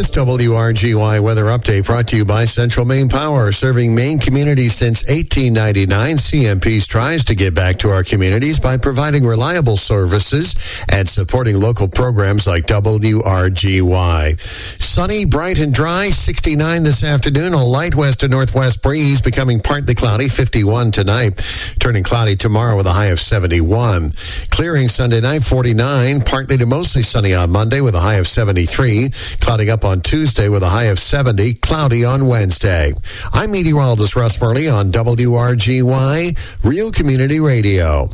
This WRGY weather update brought to you by Central Maine Power, serving Maine communities since 1899. CMP tries to give back to our communities by providing reliable services and supporting local programs like WRGY. Sunny, bright, and dry, 69 this afternoon. A light west to northwest breeze, becoming partly cloudy, 51 tonight. Turning cloudy tomorrow with a high of 71. Clearing Sunday night, 49. Partly to mostly sunny on Monday with a high of 73. Clouding up on Tuesday with a high of 70. Cloudy on Wednesday. I'm meteorologist Russ Murley on WRGY, Real Community Radio.